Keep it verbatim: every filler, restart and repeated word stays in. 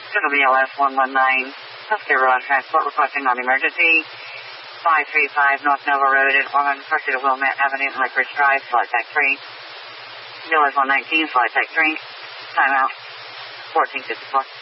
W L S one one nine, Husky Road Transport requesting non-emergency. five three five North Nova Road in Ormond, pursuit of Wilmette Avenue and Licorice Drive, flight tech three. Bill is one nineteen, flight tech three. Timeout, fourteen fifty-four.